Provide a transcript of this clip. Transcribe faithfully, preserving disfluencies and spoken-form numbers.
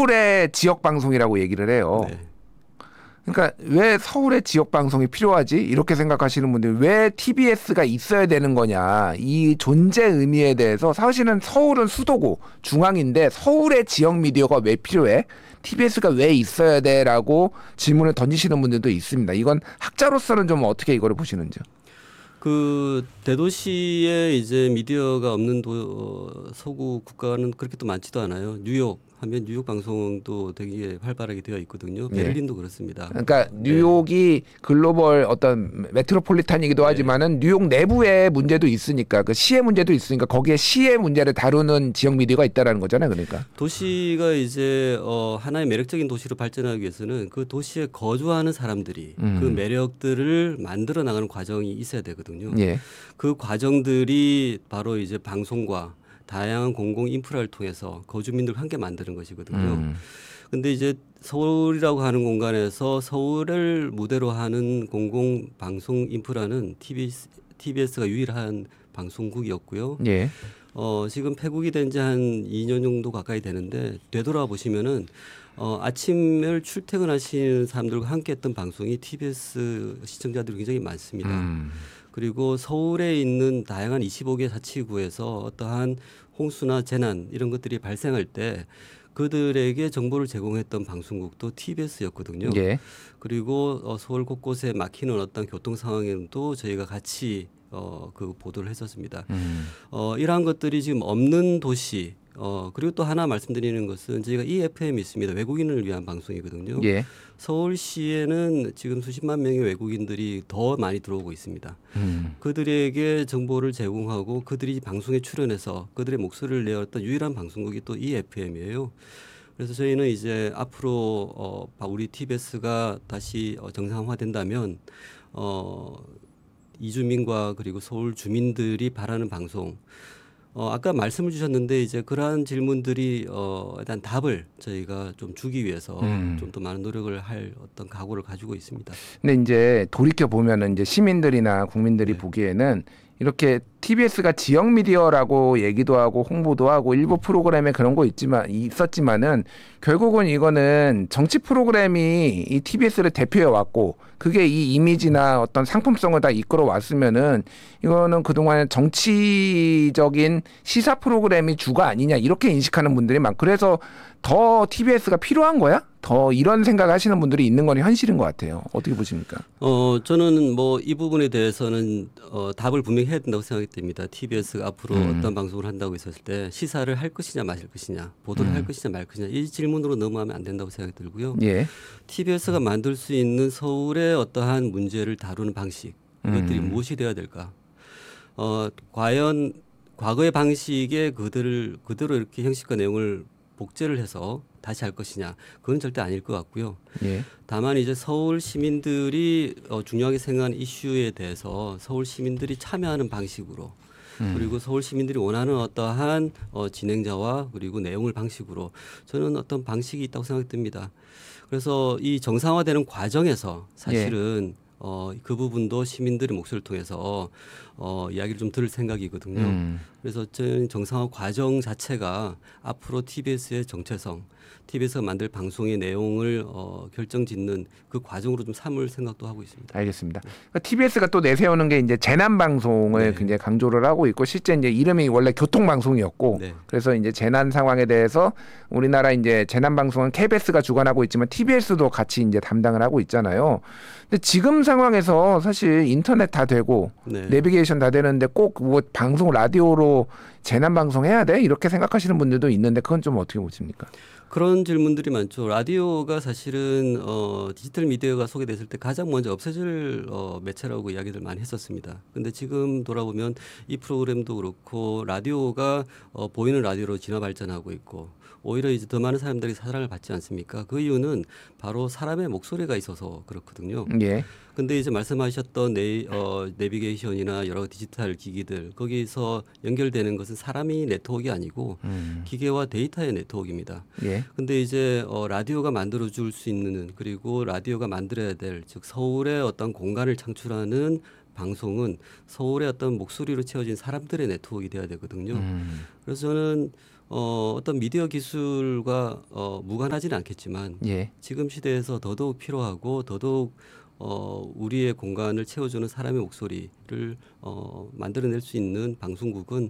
서울의 지역 방송이라고 얘기를 해요. 네. 그러니까 왜 서울의 지역 방송이 필요하지? 이렇게 생각하시는 분들이 왜 티비에스가 있어야 되는 거냐. 이 존재 의미에 대해서 사실은 서울은 수도고 중앙인데 서울의 지역 미디어가 왜 필요해? 티비에스가 왜 있어야 돼? 라고 질문을 던지시는 분들도 있습니다. 이건 학자로서는 좀 어떻게 이거를 보시는지요? 그 대도시에 이제 미디어가 없는 도, 어, 서구 국가는 그렇게 또 많지도 않아요. 뉴욕 하면 뉴욕 방송도 되게 활발하게 되어 있거든요. 베를린도 네. 그렇습니다. 그러니까 뉴욕이 네. 글로벌 어떤 메트로폴리탄이기도 하지만은 네. 뉴욕 내부의 문제도 있으니까 그 시의 문제도 있으니까 거기에 시의 문제를 다루는 지역 미디어가 있다라는 거잖아요. 그러니까 도시가 이제 어, 하나의 매력적인 도시로 발전하기 위해서는 그 도시에 거주하는 사람들이 음. 그 매력들을 만들어 나가는 과정이 있어야 되거든요. 예. 그 과정들이 바로 이제 방송과 다양한 공공 인프라를 통해서 거주민들과 함께 만드는 것이거든요. 그런데 음. 이제 서울이라고 하는 공간에서 서울을 무대로 하는 공공 방송 인프라는 티비에스, 티비에스가 유일한 방송국이었고요. 예. 어, 지금 폐국이 된 지 한 이 년 정도 가까이 되는데 되돌아 보시면은 어, 아침을 출퇴근하시는 사람들과 함께했던 방송이 티비에스 시청자들이 굉장히 많습니다. 음. 그리고 서울에 있는 다양한 이십오 개 자치구에서 어떠한 홍수나 재난 이런 것들이 발생할 때 그들에게 정보를 제공했던 방송국도 티비에스였거든요. 예. 그리고 어, 서울 곳곳에 막히는 어떤 교통 상황에도 저희가 같이 어, 그 보도를 했었습니다. 음. 어, 이러한 것들이 지금 없는 도시 어, 그리고 또 하나 말씀드리는 것은 저희가 이에프엠이 있습니다. 외국인을 위한 방송이거든요. 예. 서울시에는 지금 수십만 명의 외국인들이 더 많이 들어오고 있습니다. 음. 그들에게 정보를 제공하고 그들이 방송에 출연해서 그들의 목소리를 내었던 유일한 방송국이 또 이에프엠이에요. 그래서 저희는 이제 앞으로 어, 우리 티비에스가 다시 어, 정상화된다면 어, 이주민과 그리고 서울 주민들이 바라는 방송 어, 아까 말씀을 주셨는데 이제 그러한 질문들이 어, 일단 답을 저희가 좀 주기 위해서 음. 좀 더 많은 노력을 할 어떤 각오를 가지고 있습니다. 근데 이제 돌이켜 보면은 이제 시민들이나 국민들이 네. 보기에는 이렇게 티비에스가 지역 미디어라고 얘기도 하고 홍보도 하고 일부 프로그램에 그런 거 있지만 있었지만은 결국은 이거는 정치 프로그램이 이 티비에스를 대표해 왔고 그게 이 이미지나 어떤 상품성을 다 이끌어 왔으면은 이거는 그동안 정치적인 시사 프로그램이 주가 아니냐 이렇게 인식하는 분들이 많고 그래서 더 티비에스가 필요한 거야? 더 이런 생각하시는 분들이 있는 건 현실인 것 같아요. 어떻게 보십니까? 어 저는 뭐 이 부분에 대해서는 어, 답을 분명히 해야 된다고 생각이 됩니다. 티비에스가 앞으로 음. 어떤 방송을 한다고 했을 때 시사를 할 것이냐 마실 것이냐, 보도를 음. 할 것이냐 말 것이냐 이 질문으로 넘어가면 안 된다고 생각이 들고요. 예. 티비에스가 만들 수 있는 서울의 어떠한 문제를 다루는 방식 이것들이 음. 무엇이 되어야 될까? 어 과연 과거의 방식에 그들을 그대로 이렇게 형식과 내용을 복제를 해서 다시 할 것이냐 그건 절대 아닐 것 같고요. 예. 다만 이제 서울 시민들이 어, 중요하게 생각하는 이슈에 대해서 서울 시민들이 참여하는 방식으로 음. 그리고 서울 시민들이 원하는 어떠한 어, 진행자와 그리고 내용을 방식으로 저는 어떤 방식이 있다고 생각됩니다. 그래서 이 정상화되는 과정에서 사실은 예. 어, 그 부분도 시민들의 목소리를 통해서 어, 이야기를 좀 들을 생각이거든요. 음. 그래서 저는 정상화 과정 자체가 앞으로 티비에스의 정체성, 티비에스가 만들 방송의 내용을 어, 결정짓는 그 과정으로 좀 삼을 생각도 하고 있습니다. 알겠습니다. 그러니까 티비에스가 또 내세우는 게 이제 재난 방송을 네. 굉장히 강조를 하고 있고 실제 이제 이름이 원래 교통 방송이었고 네. 그래서 이제 재난 상황에 대해서 우리나라 이제 재난 방송은 케이비에스가 주관하고 있지만 티비에스도 같이 이제 담당을 하고 있잖아요. 근데 지금 상황에서 사실 인터넷 다 되고 네. 내비게이션 다 되는데 꼭 뭐 방송 라디오로 재난 방송 해야 돼? 이렇게 생각하시는 분들도 있는데 그건 좀 어떻게 보십니까? 그런 질문들이 많죠. 라디오가 사실은 어, 디지털 미디어가 소개됐을 때 가장 먼저 없어질 어, 매체라고 이야기들 많이 했었습니다. 그런데 지금 돌아보면 이 프로그램도 그렇고 라디오가 어, 보이는 라디오로 진화 발전하고 있고 오히려 이제 더 많은 사람들이 사랑을 받지 않습니까? 그 이유는 바로 사람의 목소리가 있어서 그렇거든요. 예. 근데 이제 말씀하셨던 네, 어, 내비게이션이나 여러 디지털 기기들 거기서 연결되는 것은 사람이 네트워크가 아니고 음. 기계와 데이터의 네트워크입니다. 예. 근데 이제 어, 라디오가 만들어 줄 수 있는 그리고 라디오가 만들어야 될 즉 서울의 어떤 공간을 창출하는 방송은 서울의 어떤 목소리로 채워진 사람들의 네트워크가 돼야 되거든요. 음. 그래서 저는 어, 어떤 미디어 기술과 어, 무관하지는 않겠지만 예. 지금 시대에서 더더욱 필요하고 더더욱 어, 우리의 공간을 채워주는 사람의 목소리를 어, 만들어낼 수 있는 방송국은